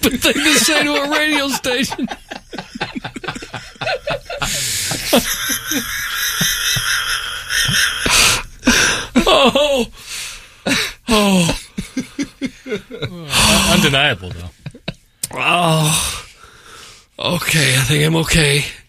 stupid thing to say to a radio station. Undeniable, though. Oh. Okay, I think I'm okay.